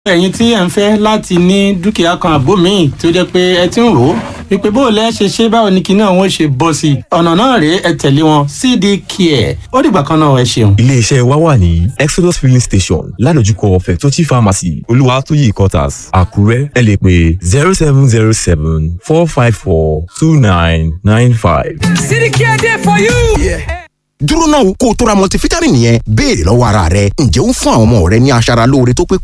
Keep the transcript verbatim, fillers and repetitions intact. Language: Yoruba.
ẹ̀yin tí ẹ̀ ń fẹ́ láti ní dúkìá kan àbó míì tó jẹ́ pé ẹ ti ń rò ó wípé bó lẹ́ ṣe ṣe báwo ni kinní àwọn ṣe bọ́ sí i ọ̀nà náà rèé ẹ tẹ̀lé wọn C D Care ó dìgbà kan náà ẹ ṣeun. iléeṣẹ́ wa wà ní Exodus filling station ládojúkọ Fẹ̀tọ́chì pharmacy Olúwatóyè quarters Àkúrẹ́ ẹ lè pè zero seven zero seven four five four two nine nine five. C D Care dey for you. Yeah. dúró náà kó o tó ra multivitamin yẹn béèrè lọ́wọ́ ara rẹ ǹjẹ́ ó ń fún àwọn ọmọ rẹ ní aṣara lóore tó pé